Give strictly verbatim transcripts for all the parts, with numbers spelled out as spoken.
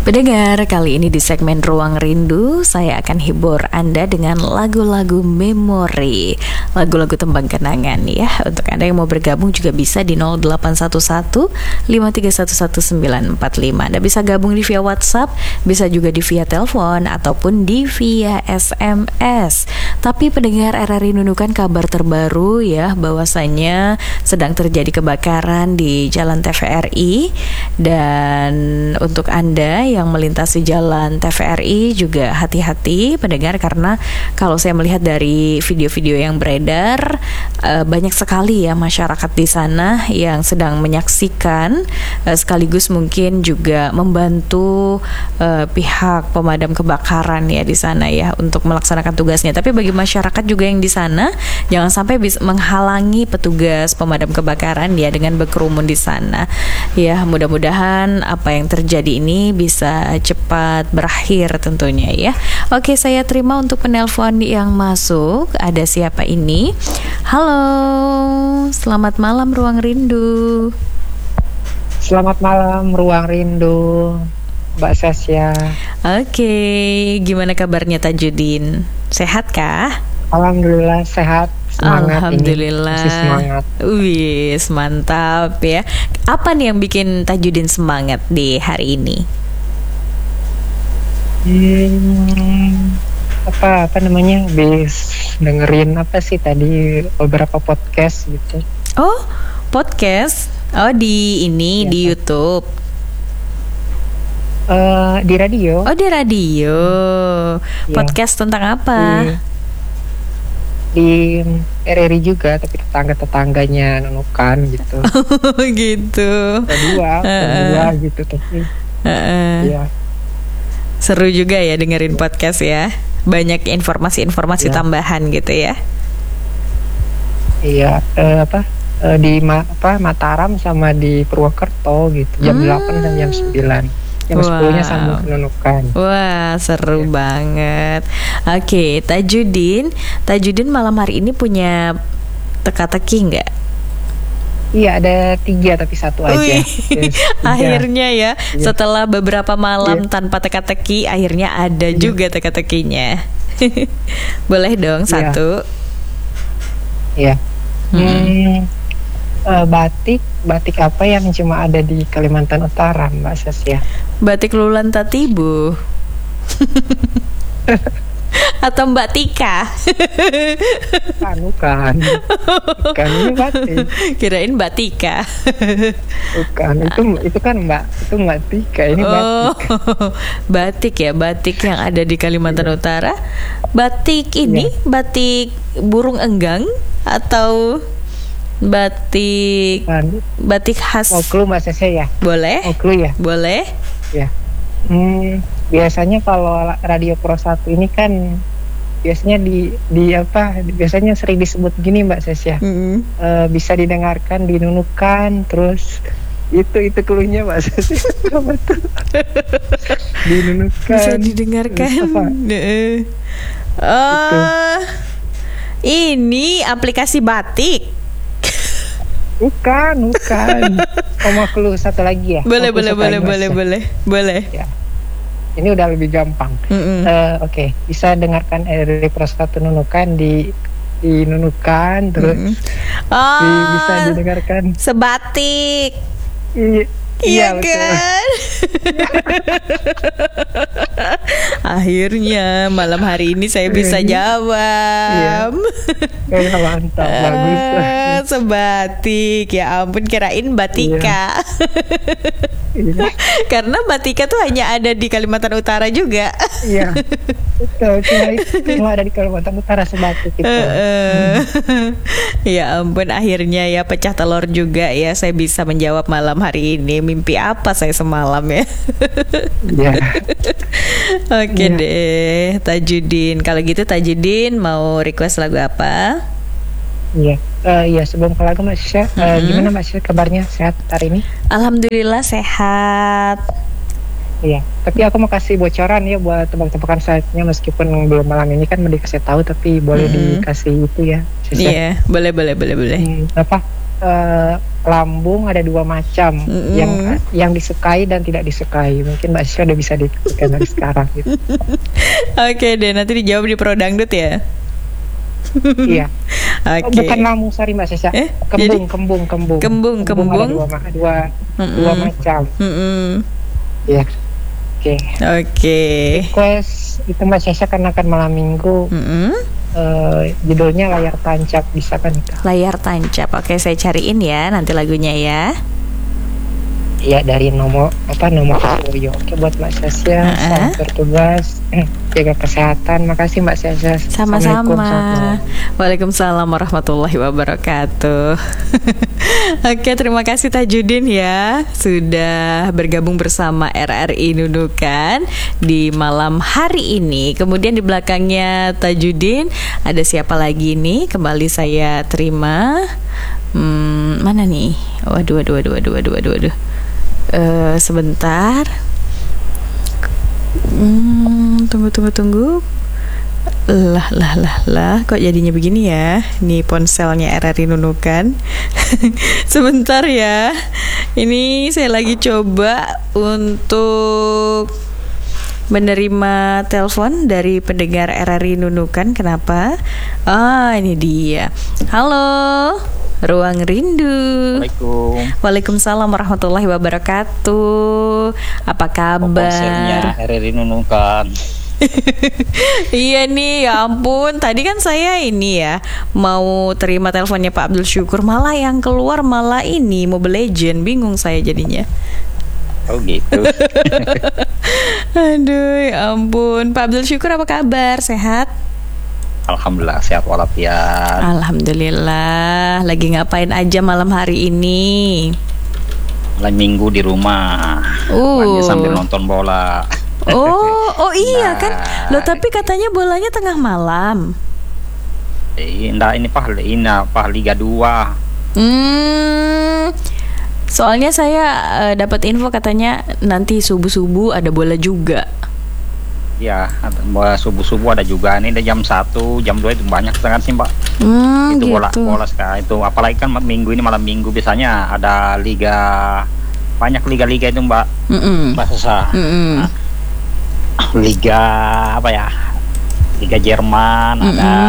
Pendengar, kali ini di segmen Ruang Rindu saya akan hibur Anda dengan lagu-lagu memori, lagu-lagu tembang kenangan ya. Untuk Anda yang mau bergabung juga bisa di nol delapan satu satu lima tiga satu satu sembilan empat lima. Anda bisa gabung di via WhatsApp, bisa juga di via telepon ataupun di via S M S. Tapi pendengar R R I Nunukan, kabar terbaru ya, bahwasanya sedang terjadi kebakaran di Jalan T V R I. Dan untuk Anda yang melintasi jalan T V R I juga hati-hati pendengar, karena kalau saya melihat dari video-video yang beredar, uh, banyak sekali ya masyarakat di sana yang sedang menyaksikan, uh, sekaligus mungkin juga membantu uh, pihak pemadam kebakaran ya di sana ya untuk melaksanakan tugasnya. Tapi bagi masyarakat juga yang di sana, jangan sampai bisa menghalangi petugas pemadam kebakaran ya dengan berkerumun di sana. Ya, mudah-mudahan apa yang terjadi ini bisa cepat berakhir tentunya ya. Oke, saya terima untuk penelpon yang masuk. Ada siapa ini? Halo, selamat malam Ruang Rindu. Selamat malam Ruang Rindu, Mbak Sasya. Oke, gimana kabarnya Tajudin? Sehat kah? Alhamdulillah sehat. Semangat. Alhamdulillah. Ini masih semangat. Wih, mantap ya. Apa nih yang bikin Tajudin semangat di hari ini? Hmm, apa apa namanya? Bis dengerin apa sih tadi beberapa podcast gitu. Oh, podcast. Oh, di ini ya, di YouTube. Uh, di radio. Oh, di radio. Ya. Podcast tentang apa? Di, di R R I juga, tapi tetangga-tetangganya Nunukan gitu. Oh, gitu. Kedua, kedua gitu tapi. Uh-uh. Iya. Seru juga ya dengerin podcast ya. Banyak informasi-informasi ya, tambahan gitu ya. Iya, uh, apa? Uh, di ma- apa Mataram sama di Purwokerto gitu. Jam hmm. delapan dan jam sembilan. Jam wow. sepuluh-nya sambung Nunukan. Wah, seru ya, banget. Oke, Tajudin. Tajudin malam hari ini punya teka-teki nggak? Iya, ada tiga tapi satu aja. Yes, akhirnya ya, ya, setelah beberapa malam ya, tanpa teka-teki, akhirnya ada ya, juga teka-tekinya. Boleh dong ya, satu. Iya. Hmm. Hmm, uh, batik, batik apa yang cuma ada di Kalimantan Utara, Mbak Sasya? Batik Lulan Tatibu. Atau Mbak Tika? Bukan, bukan. Bukan, ini batik. Kirain Mbak Tika. Bukan, itu itu kan Mbak, itu Mbak Tika, ini oh, batik. Batik ya, batik yang ada di Kalimantan yeah, Utara. Batik ini, yeah, batik burung enggang atau batik bukan, batik khas? Mau clue Mbak Sese ya? Boleh? Mau clue ya? Boleh. Ya. Hmm, biasanya kalau Radio Pro satu ini kan biasanya di di apa biasanya sering disebut gini Mbak Sesya, mm-hmm. uh, bisa didengarkan di Nunukan, terus itu itu cluenya Mbak Sesya. Di Nunukan bisa didengarkan. Oh, ini aplikasi batik. Bukan, bukan. Oh, mau clue satu lagi ya? Boleh, boleh, boleh, boleh, boleh, boleh. Ya. Ini udah lebih gampang. Uh, Oke, okay. Bisa dengarkan R R I Pro satu Nunukan di di Nunukan, terus oh, di, bisa didengarkan. Sebatik. I- Iya kan? Akhirnya malam hari ini saya bisa jawab. Iya. Mantap, uh, bagus. Sebatik, ya ampun, kirain batika. Iya. Karena batika tuh hanya ada di Kalimantan Utara juga. Iya. Betul, cuma ada di Kalimantan Utara sebatik itu. Uh, uh. Ya ampun, akhirnya ya pecah telur juga ya, saya bisa menjawab malam hari ini. Mimpi apa saya semalam ya? Iya. Oke ya, deh, Tajudin. Kalau gitu Tajudin mau request lagu apa? Iya, uh, iya sebelum ke lagu Mbak Sya, uh, mm-hmm. gimana Mbak Sya kabarnya, sehat hari ini? Alhamdulillah sehat. Iya, tapi aku mau kasih bocoran ya buat tebak-tebakan saatnya, meskipun belum malam ini kan mau dikasih tahu, tapi boleh mm-hmm. dikasih itu ya. Iya, yeah, boleh boleh boleh boleh. Hmm, apa? uh, lambung ada dua macam, mm-hmm. yang yang disukai dan tidak disukai. Mungkin Mbak Sisya udah bisa dibuktikan dari sekarang gitu. Oke deh, nanti dijawab di Pro Dangdut ya. Iya. Oke. Okay. Bukan lambung, sorry Mbak Sisya. Eh, kembung, jadi, kembung, kembung, kembung, kembung. Kembung ada dua, dua, mm-hmm. dua macam. Mm-hmm. Iya. Oke. Okay. Oke. Okay. Request itu Mbak Sisya karena kan malam minggu. Mm-hmm. Uh, judulnya Layar Tancap, bisa kan? Layar Tancap. Oke, saya cariin ya nanti lagunya ya. Iya, dari nomor apa nomor Suryo. Oke, buat Mbak Sasya, uh-uh. selamat bertugas, jaga kesehatan. Makasih Mbak Sasya. Sama-sama. Waalaikumsalam warahmatullahi wabarakatuh. Oke, terima kasih Tajudin ya sudah bergabung bersama R R I Nunukan di malam hari ini. Kemudian di belakangnya Tajudin ada siapa lagi nih? Kembali saya terima. Hmm, mana nih? Waduh, waduh, waduh, waduh, waduh, waduh, waduh. Uh, sebentar. Hmm, tunggu, tunggu, tunggu. Lah, lah, lah, lah. Kok jadinya begini ya? Nih ponselnya R R I Nunukan. Sebentar ya. Ini saya lagi coba untuk menerima telepon dari pendengar R R I Nunukan. Kenapa? Ah, ini dia. Halo, Ruang Rindu. Assalamualaikum. Waalaikumsalam warahmatullahi wabarakatuh. Apa kabar? Konsernya R R I Nunukan. Iya nih, ya ampun. Tadi kan saya ini ya mau terima teleponnya Pak Abdul Syukur, malah yang keluar malah ini Mobile Legend. Bingung saya jadinya. Oh gitu. Aduh, ya ampun. Pak Abdul Syukur apa kabar? Sehat? Alhamdulillah sehat walafiat. Alhamdulillah. Lagi ngapain aja malam hari ini? Malam minggu di rumah. Uh. Sambil nonton bola. Oh, oh iya nah, kan. Loh tapi katanya bolanya tengah malam. Eh, enggak, ini Pak, ini Pak Liga dua. Hmm. Soalnya saya uh, dapat info katanya nanti subuh-subuh ada bola juga. Ya, bola subuh-subuh ada juga. Ini ada jam satu, jam dua itu banyak kan sih, Mbak. Hmm, itu gitu. bola bola sekarang itu, apalagi kan minggu ini malam minggu biasanya ada liga, banyak liga-liga itu, Mbak. Mm-mm. Mbak Sasa. Mm-mm. Nah, liga apa ya? Liga Jerman. Mm-mm. Ada.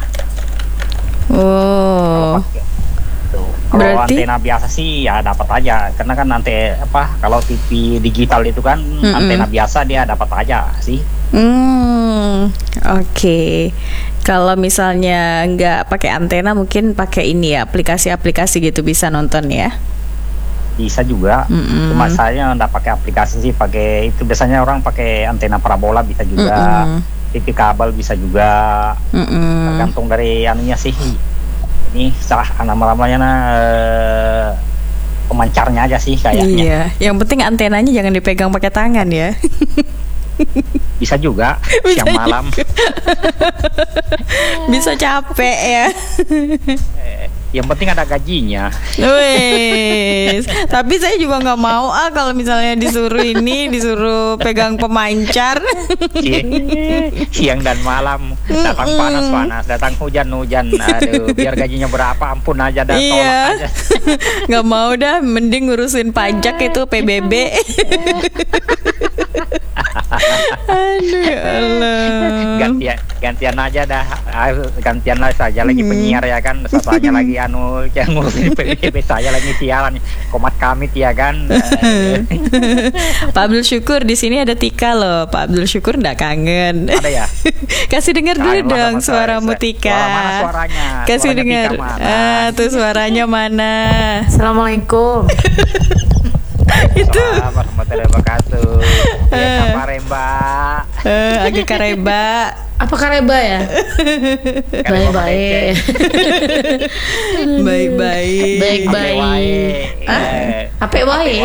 Oh. Kalau berarti antena biasa sih ya dapat aja, karena kan nanti apa kalau T V digital itu kan mm-mm. antena biasa dia dapat aja sih. Hmm, oke. Okay. Kalau misalnya nggak pakai antena, mungkin pakai ini ya, aplikasi-aplikasi gitu bisa nonton ya. Bisa juga. Mm-mm. Cuma saya nggak pakai aplikasi sih, pakai itu biasanya orang pakai antena parabola bisa juga. Mm-mm. T V kabel bisa juga. Mm-mm. Tergantung dari anunya sih. Ini salah nama-namanya nah, uh, pemancarnya aja sih kayaknya. Iya, yang penting antenanya jangan dipegang pakai tangan ya. Bisa juga. Bisa siang malam. Bisa capek ya. Yang penting ada gajinya. Wes, tapi saya juga nggak mau ah kalau misalnya disuruh ini, disuruh pegang pemancar. Siang dan malam, datang panas-panas, datang hujan-hujan. Aduh, biar gajinya berapa, ampun aja dah. Iya. Nggak mau dah, mending ngurusin pajak itu P B B. Aduh, ya Allah. Gantian, gantian aja dah, gantian lah saja lagi hmm. penyiar ya kan, satunya lagi anu yang ngurusin P B B, saya lagi siaran komat kami ya kan. Pak Abdul Syukur di sini ada Tika loh, Pak Abdul Syukur nggak kangen? Ada ya. Kasih dengar dulu dong suaramu Tika. Suara mana suaranya? Kasih dengar. Ah, tuh suaranya mana? Assalamualaikum. Itu warahmatullahi wabarakatuh. Ya kabar Mbak. Eh, agak kareba. Apa kareba ya? Baik-baik. Baik-baik. Baik-baik. Apa baik?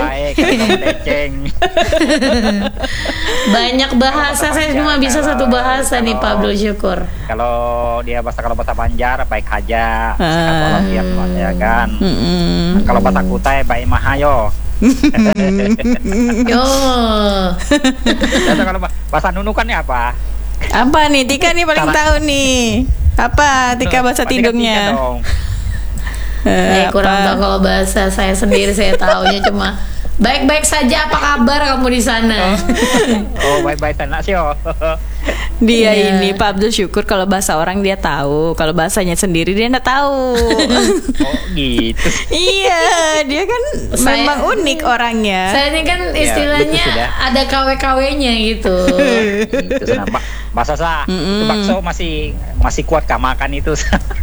Banyak bahasa, saya cuma bisa satu bahasa nih Pak Abdul Syukur. Kalau dia bahasa kalau bahasa Banjar baik aja, sehat walafiat ya kan. Kalau bahasa Kutai baik mahayo. Yo. Kalau bahasa Nunukannya apa? Apa nih Tika nih paling tahu nih. Apa Tika bahasa tidungnya? Saya kurang tahu kalau bahasa saya sendiri, saya taunya cuma baik-baik saja, apa kabar kamu di sana? Oh, baik-baik sana sih. Oh. Dia yeah. ini Pak Abdul Syukur kalau bahasa orang dia tahu, kalau bahasanya sendiri dia nggak tahu. Oh gitu. Iya, dia kan Saya- memang unik orangnya. Saya ini kan istilahnya betul sudah. ada K W K W-nya gitu. Itu sana, Mbak. Mbak Sasa, itu bakso masih masih kuat kah makan itu?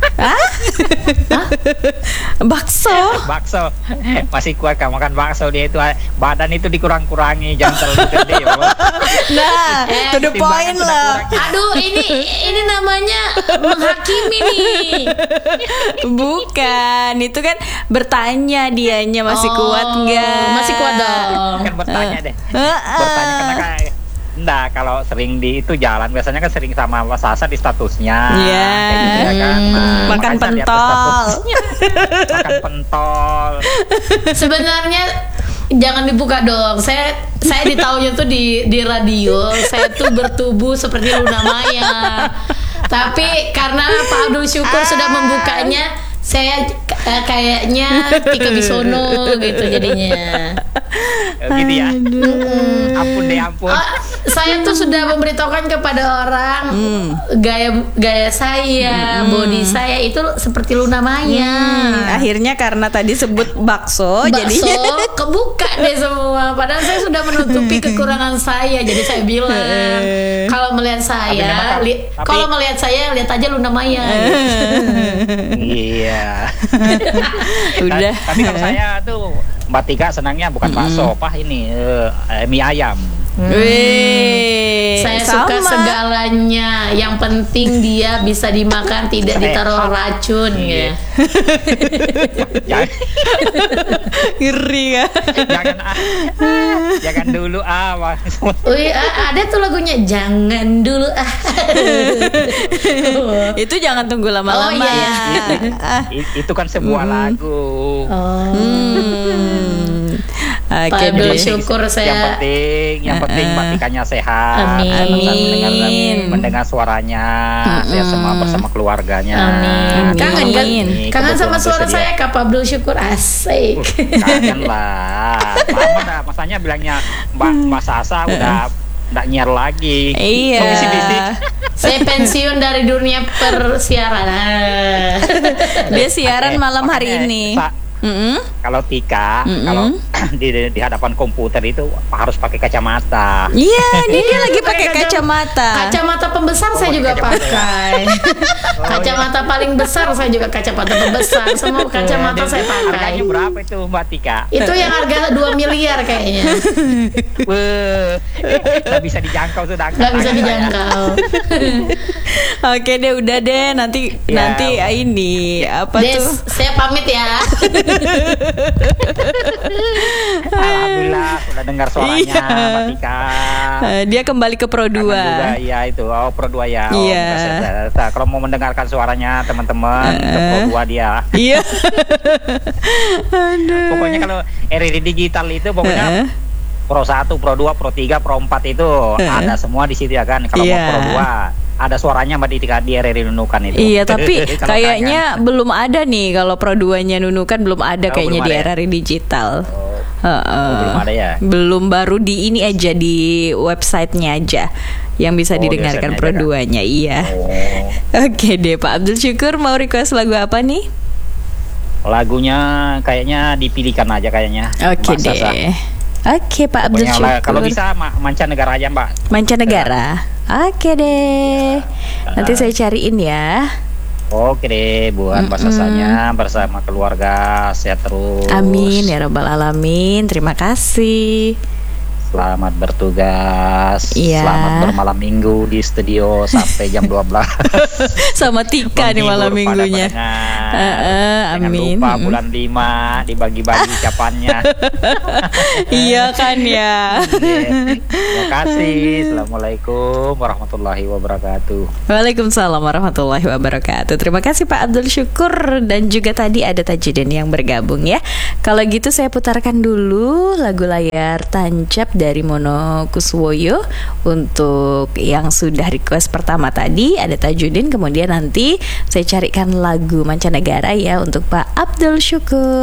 Bakso. Bakso masih kuat kah makan bakso, dia itu badan itu dikurang-kurangi, jangan terlalu gede ya, Mbak. Nah, to the point Timbangan lah. Aduh, ini ini namanya menghakimi nih. Bukan, itu kan bertanya dianya masih Oh, kuat nggak? masih kuat dong. Kan bertanya deh. Heeh. Bertanya karena kan enggak, kalau sering di itu jalan biasanya kan sering sama Mbak Sasa di statusnya. Iya. Kayak gitu ya kan. Nah, Makan makanya lihat pentol. statusnya. Makan pentol. Sebenarnya jangan dibuka dong. Saya saya ditahunya tuh di di radio. Saya tuh bertubuh seperti Luna Maya. Tapi karena Pak Abdul Syukur sudah membukanya, saya eh, kayaknya Tika Bisono gitu jadinya. Gitu ya. Ampun deh, ampun. Oh, saya tuh sudah memberitahukan kepada orang gaya gaya saya, body saya itu seperti Luna Maya. Hmm, akhirnya karena tadi sebut bakso, Bakso jadinya kebuka deh semua. Padahal saya sudah menutupi kekurangan saya. Jadi saya bilang kalau melihat saya, memang, li- tapi- kalau melihat saya lihat aja Luna Maya. Iya. udah. Ta- Tapi kalau saya tuh Mbak Tika senangnya bukan bakso, apa ini eh, mie ayam. Wih, Saya sama. suka segalanya. Yang penting dia bisa dimakan, tidak ditaruh racun ya. Jangan, Ngeri kan? jangan, ah, jangan dulu ah. Mas. Wih, a- ada tuh lagunya jangan dulu ah. Itu jangan tunggu lama-lama. Oh, iya, iya. Ah. I- itu kan sebuah lagu. Oh. Hmm. Oke Pak Abdul deh. Syukur Yang saya. penting, yang penting Mbak Tikanya sehat. Amin. Bisa mendengar, mendengar suaranya, sehat semua bersama keluarganya. Amin. Kangen kan? Ini Kangen sama kebetulan suara bersedia. saya Kak Pak Abdul Syukur, asik. Kangen lah. Lama dah, masanya bilangnya Mbak Mbak Sasa udah nggak nyiar lagi. Iya. Kok bisik-bisik? Saya pensiun dari dunia persiaran. Ah. Dia siaran Makanya- malam hari makanya ini. Sa- Mm-mm. Kalau Tika, Mm-mm. kalau di, di di hadapan komputer itu harus pakai kacamata. Iya, ini dia lagi pakai kacamata. Kacamata pembesar saya juga kacamata ya? pakai. Kacamata paling besar saya juga kacamata pembesar. Semua kacamata saya Harganya pakai. berapa itu Mbak Tika? Itu yang harga dua miliar kayaknya. Wah, nggak bisa dijangkau tuh. Nggak bisa dijangkau. Oke deh, udah deh. Nanti Ya. nanti ini apa Des, tuh? saya pamit ya. Alhamdulillah sudah dengar suaranya Iya. Mbak Tika. Eh, dia kembali ke Pro Kangen juga, dua. ya itu. Oh, Pro dua ya. Oh, Iya. bukan saya- saya- Kalau mau mendengarkan suaranya teman-teman, ke Pro dua dia. Iya. Aduh. Pokoknya kalau R R I digital itu Heeh. pokoknya Pro satu, Pro dua, Pro tiga, Pro empat itu ada semua di situ ya kan. Kalau Iya. mau Pro dua ada suaranya Mbak Tika di R R I Nunukan itu. Iya, tapi Kalau kayaknya belum ada nih kalau Pro dua-nya Nunukan belum ada Oh, kayaknya belum di ada ya? R R I digital. kangen. Heeh. Oh, belum ada ya? Belum, baru di ini aja di websitenya aja yang bisa Oh, di didengarkan websitenya Pro aja kan? dua-nya. Iya. Oh. Oke deh, Pak Abdul Syukur mau request lagu apa nih? Lagunya kayaknya dipilihkan aja kayaknya. Oke Mbak Sasa. deh. Oke Pak Abdul Pokoknya Syukur. lah, kalau bisa ma- mancanegara aja Mbak. Mancanegara. Oke deh. Nanti saya cariin ya. Oke deh, buat Mbak Sasanya bersama keluarga sehat terus. Amin ya rabbal alamin. Terima kasih. Selamat bertugas. Iya. Selamat bermalam minggu di studio sampai jam dua belas. Sama Tika nih malam Menghibur pada minggunya. pendengar. Heeh, Jangan amin. lupa Mm-mm. bulan lima dibagi-bagi ucapannya. Iya kan ya. Terima kasih. Assalamualaikum warahmatullahi wabarakatuh. Waalaikumsalam warahmatullahi wabarakatuh. Terima kasih Pak Abdul Syukur. Dan juga tadi ada Tajudin yang bergabung ya. Kalau gitu saya putarkan dulu lagu layar tancap dari Mono Kuswoyo. Untuk yang sudah request pertama tadi ada Tajudin, kemudian nanti saya carikan lagu mancanegara ya untuk Pak Abdul Syukur.